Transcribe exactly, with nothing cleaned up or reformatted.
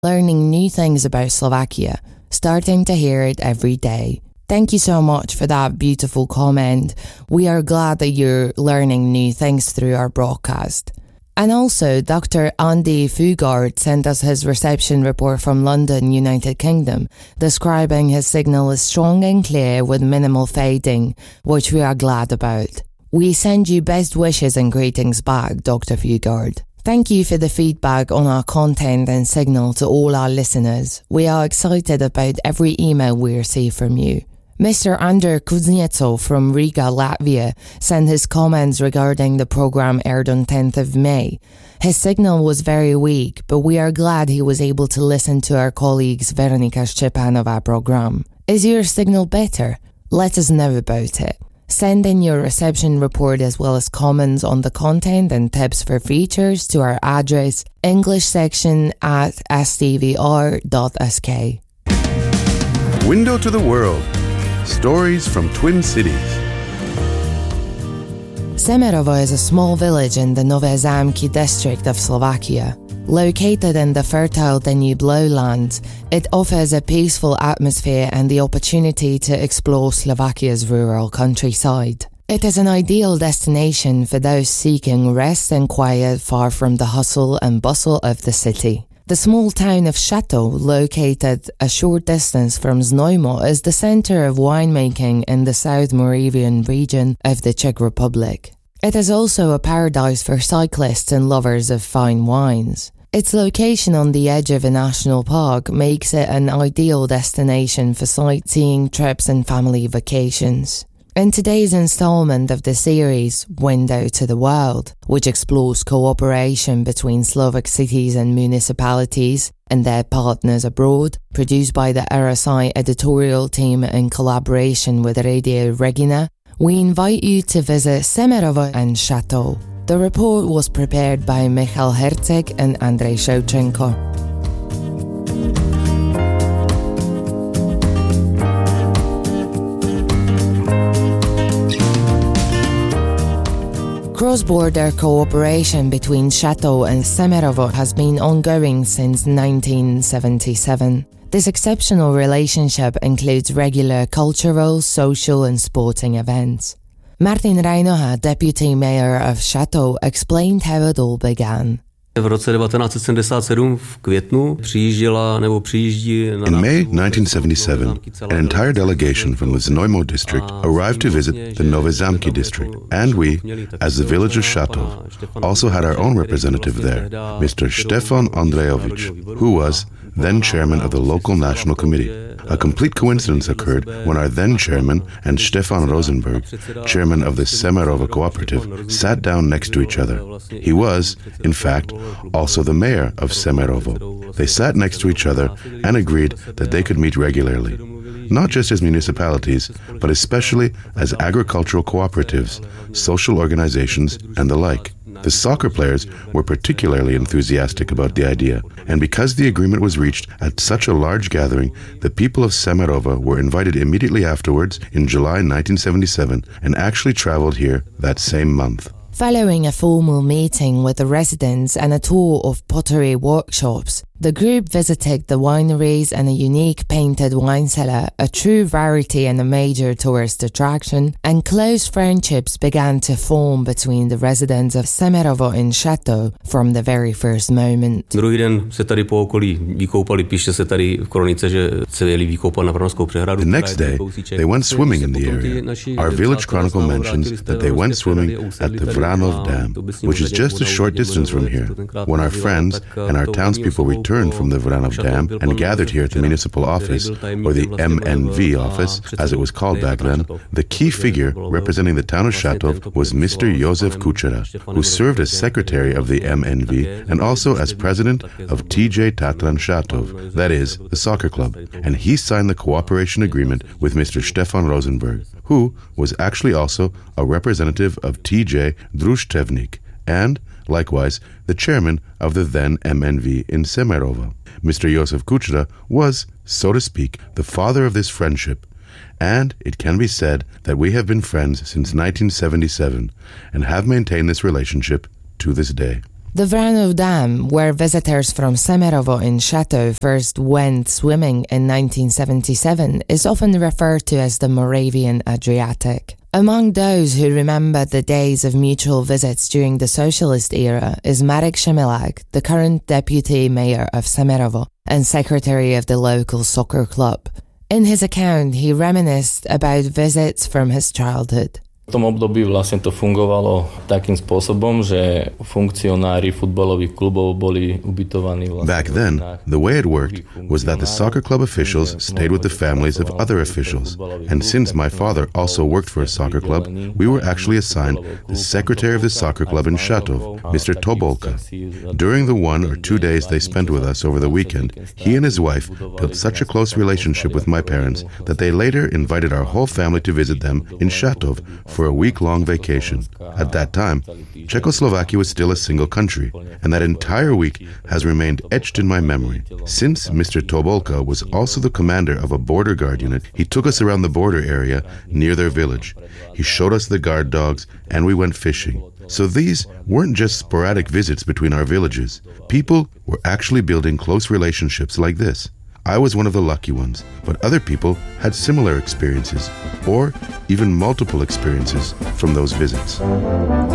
learning new things about Slovakia, starting to hear it every day. Thank you so much for that beautiful comment. We are glad that you're learning new things through our broadcast. And also, Doctor Andy Fugard sent us his reception report from London, United Kingdom, describing his signal as strong and clear with minimal fading, which we are glad about. We send you best wishes and greetings back, Doctor Fugard. Thank you for the feedback on our content and signal to all our listeners. We are excited about every email we receive from you. Mister Andrzej Kuznetsov from Riga, Latvia, sent his comments regarding the program aired on tenth of May. His signal was very weak, but we are glad he was able to listen to our colleagues Veronika Szczepanova program. Is your signal better? Let us know about it. Send in your reception report as well as comments on the content and tips for features to our address english section at s t v r dot s k. Window to the World. Stories from Twin Cities. Semerovo is a small village in the Nové Zámky district of Slovakia. Located in the fertile Danube lowlands, it offers a peaceful atmosphere and the opportunity to explore Slovakia's rural countryside. It is an ideal destination for those seeking rest and quiet far from the hustle and bustle of the city. The small town of Château, located a short distance from Znojmo, is the center of winemaking in the South Moravian region of the Czech Republic. It is also a paradise for cyclists and lovers of fine wines. Its location on the edge of a national park makes it an ideal destination for sightseeing trips and family vacations. In today's installment of the series, Window to the World, which explores cooperation between Slovak cities and municipalities and their partners abroad, produced by the R S I editorial team in collaboration with Radio Regina, we invite you to visit Semerovo and Château. The report was prepared by Michal Herceg and Andrej Shevchenko. Cross-border cooperation between Château and Semerovo has been ongoing since nineteen seventy-seven. This exceptional relationship includes regular cultural, social and sporting events. Martin Reinoha, deputy mayor of Château, explained how it all began. V roce devatenáct set sedmdesát sedm v květnu přijížděla nebo přijíždí na In May nineteen seventy-seven, an entire delegation from the Znojmo district arrived to visit the Nové Zámky district, and we, as the village of Château, also had our own representative there, Mister Štefan Ondřejovič, who was then chairman of the local national committee. A complete coincidence occurred when our then chairman and Stefan Rosenberg, chairman of the Semerovo cooperative, sat down next to each other. He was, in fact, also the mayor of Semerovo. They sat next to each other and agreed that they could meet regularly, not just as municipalities, but especially as agricultural cooperatives, social organizations, and the like. The soccer players were particularly enthusiastic about the idea, and because the agreement was reached at such a large gathering, the people of Semerovo were invited immediately afterwards in July nineteen seventy-seven and actually traveled here that same month. Following a formal meeting with the residents and a tour of pottery workshops, the group visited the wineries and a unique painted wine cellar, a true rarity and a major tourist attraction, and close friendships began to form between the residents of Semerovo and Château from the very first moment. Druhý den se tady po okolí vykoupali, píše se tady v kronice, že se jeli vykoupat na Vranovskou přehradu. The next day, they went swimming in the area. Our village chronicle mentions that they went swimming at the Vranov Dam, which is just a short distance from here. When our friends and our townspeople returned from the Vranov Dam and gathered here at the municipal office, or the M N V office, as it was called back then, the key figure representing the town of Château was Mister Josef Kučera, who served as secretary of the M N V and also as president of T J Tatran Château, that is, the soccer club, and he signed the cooperation agreement with Mister Stefan Rosenberg, who was actually also a representative of T J Družstevnik, and, likewise, the chairman of the then M N V in Semerovo. Mister Josef Kučera was, so to speak, the father of this friendship, and it can be said that we have been friends since nineteen seventy-seven and have maintained this relationship to this day. The Vranov Dam, where visitors from Semerovo in Shatov first went swimming in nineteen seventy-seven, is often referred to as the Moravian Adriatic. Among those who remember the days of mutual visits during the socialist era is Marek Szemelak, the current deputy mayor of Semerovo and secretary of the local soccer club. In his account, he reminisced about visits from his childhood. V tom období vlastne to fungovalo takým spôsobom, že funkcionári futbalových klubov boli ubytovaní vlastne. Back then, the way it worked was that the soccer club officials stayed with the families of other officials. And since my father also worked for a soccer club, we were actually assigned the secretary of the soccer club in Shatov, Mister Tobolka. During the one or two days they spent with us over the weekend, he and his wife built such a close relationship with my parents that they later invited our whole family to visit them in Shatov for a week-long vacation. At that time, Czechoslovakia was still a single country, and that entire week has remained etched in my memory. Since Mister Tobolka was also the commander of a border guard unit, he took us around the border area near their village. He showed us the guard dogs, and we went fishing. So these weren't just sporadic visits between our villages. People were actually building close relationships like this. I was one of the lucky ones, but other people had similar experiences, or even multiple experiences from those visits.